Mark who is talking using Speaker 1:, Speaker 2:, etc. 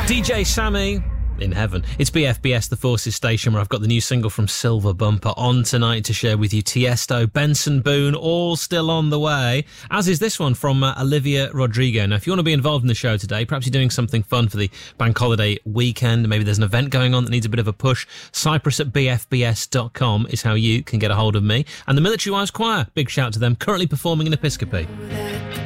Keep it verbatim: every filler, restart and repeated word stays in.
Speaker 1: D J Sammy in heaven. It's B F B S, the Forces station, where I've got the new single from Silver Bumper on tonight to share with you. Tiesto, Benson Boone, all still on the way, as is this one from uh, Olivia Rodrigo. Now, if you want to be involved in the show today, perhaps you're doing something fun for the bank holiday weekend, maybe there's an event going on that needs a bit of a push, cyprus at b f b s dot com is how you can get a hold of me. And the Military Wives Choir, big shout to them, currently performing in Episcopi.